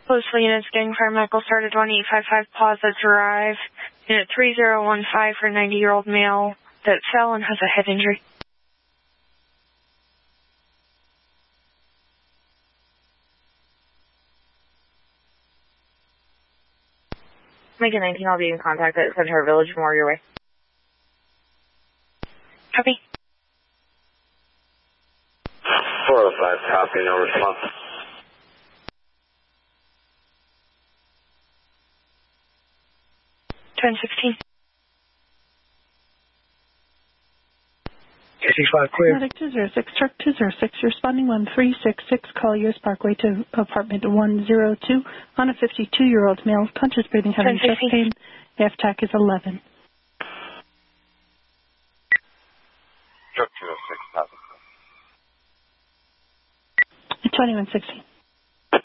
Closely units getting paramedical started 1855 Plaza Drive. Unit 3015 for a 90-year-old male that fell and has a head injury. Make it 19, I'll be in contact at Centaur Village from where you're away. Copy. 405, copy, no response. Turn 16. K65 clear. Medic 206, truck 206, responding 1366, Colliers Parkway to apartment 102 on a 52-year-old male, conscious breathing, having chest pain. AFTAC is 11. Truck 206, copy. 2116.